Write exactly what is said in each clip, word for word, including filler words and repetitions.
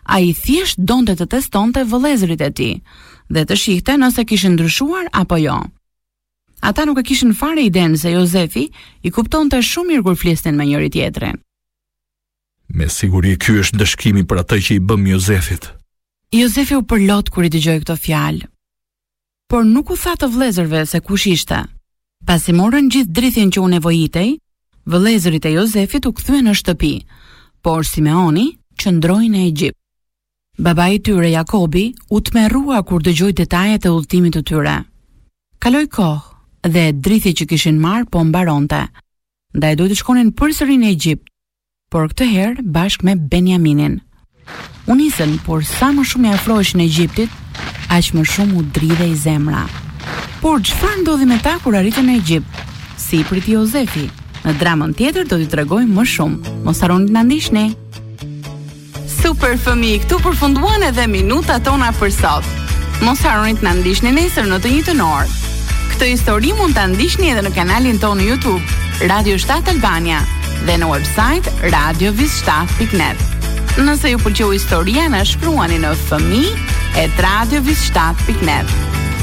ai thjesht donte të testonte vëllezërit e tij dhe të shihte nëse kishin ndryshuar apo jo. Ata nuk e kishin fare idenë se Jozefi i kuptonte shumë mirë kur flisnin me njëri tjetrin. Me siguri ky është dëshkimi për atë që i bëm Jozefit. Jozefi u përlot kur i dëgjoi këto fjalë. Por nuk u tha të vëllezërve se kush ishte. Pasi morën gjithë drithin që u nevojitej, vëllezërit e Jozefit u kthyen në shtëpi, por Simeoni qëndroi në Egjipt. Babai i tyre Jakobi u tmerrua kur dëgjoi detajet e udhëtimit të tyre. Kaloi kohë dhe drithi që kishin marrë po mbaronte. Ndaj duhet të shkonin përsëri në Egjipt, por këtë herë bashkë me Benjaminin. U nisën, por sa më shumë i afroheshin Egjiptit, aq më shumë u dridhej zemra. Por çfarë ndodhi me ta kur arritën në Egjipt? Si i priti Jozefi? Në dramën tjetër do t'i tregoj më shumë. Mos harroni të na ndiqni. Super fëmijë, këtu përfunduan edhe minutat tona për sot. Mos harroni të na ndiqni nesër në të njëjtën orë. Këtë histori mund ta ndiqni edhe në kanalin tonë në YouTube, Radio shtat Albania, dhe në website radio vis shtat pikë net. Nëse ju pëlqeu historia, na shkruani në fëmijë et radio vis shtat pikë net.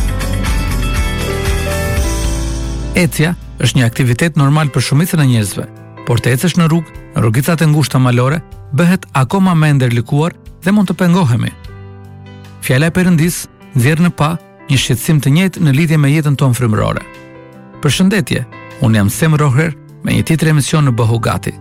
Ecja është një aktivitet normal për shumicën e njerëzve, por të ecësh në rrugë, në rrugicat e ngushta malore, bëhet akoma më e ndërlikuar dhe mund të pengohemi. Fjala e Perëndis nxjerr në pa një shqetësim të njëjtë në lidhje me jetën tonë frymërore. Përshëndetje, unë jam Sem Rohrer me një tjetër emision në Bëhu Gati.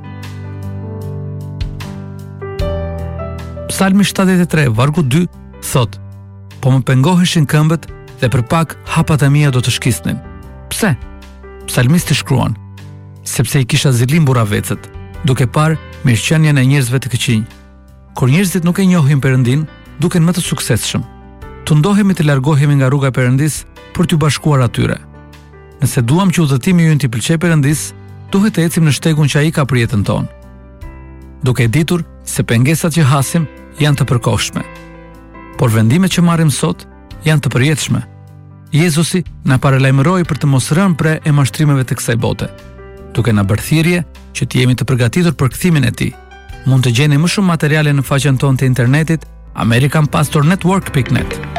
Psalmi shtatëdhjetë e tre, vargu dy, thot: Po më pengoheshin këmbët dhe për pak hapat e mia do të shkisnin. Pse? Psalmisti shkruan: Sepse i kisha zilim burravecët, duke parë mirëqenien e njerëzve të këqinj. Kur njerëzit nuk e njohin Perëndin, duken më të suksesshëm. Tundohemi të largohemi nga rruga e Perëndis për t'u bashkuar atyre. Nëse duam që udhëtimi ynë t'i pëlqejë Perëndis, duhet të ecim në shtegun që ai ka për jetën tonë. Duke ditur se pengesat që hasim janë të përkohshme, por vendimet që marrim sot janë të përjetshme. Jezusi na paralajmëroi për të mos rënë pre e mashtrimeve të kësaj bote, duke na bërë thirrje që të jemi të përgatitur për kthimin e tij. Mund të gjeni më shumë materiale në faqen tonë të internetit american pastor network pikë net.